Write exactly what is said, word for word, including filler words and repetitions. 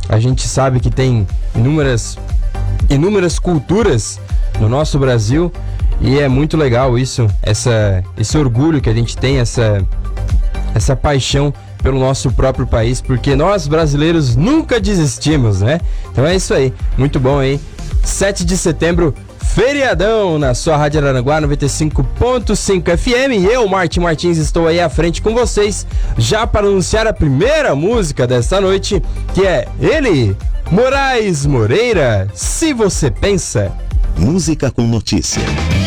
A gente sabe que tem inúmeras, inúmeras culturas no nosso Brasil e é muito legal isso, essa, esse orgulho que a gente tem, essa, essa paixão pelo nosso próprio país, porque nós brasileiros nunca desistimos, né? Então é isso aí, muito bom aí. sete de setembro, feriadão na sua Rádio Araranguá noventa e cinco ponto cinco F M. E eu, Martim Martins, estou aí à frente com vocês, já para anunciar a primeira música desta noite, que é ele, Moraes Moreira, Se Você Pensa. Música com notícia.